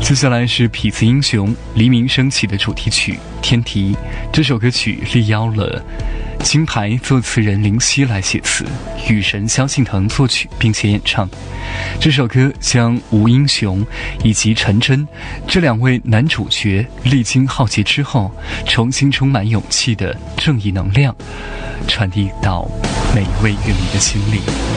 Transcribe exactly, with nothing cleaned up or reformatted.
接下来是痞子英雄黎明升起的主题曲《天题》。这首歌曲力邀了金牌作词人林夕来写词，雨神萧敬腾作曲并且演唱。这首歌将吴英雄以及陈真这两位男主角历经浩劫之后，重新充满勇气的正义能量传递到每一位乐迷的心里。